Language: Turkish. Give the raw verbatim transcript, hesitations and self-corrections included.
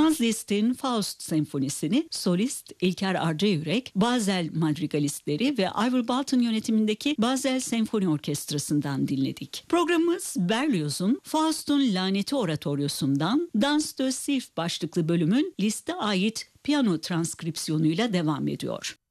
Franz Liszt'in Faust senfonisini solist İlker Arcayürek, Basel madrigalistleri ve Ivor Bolton yönetimindeki Basel Senfoni Orkestrası'ndan dinledik. Programımız Berlioz'un Faust'un Laneti oratoryosundan Dans de Sif başlıklı bölümün Liszt'e ait piyano transkripsiyonuyla devam ediyor.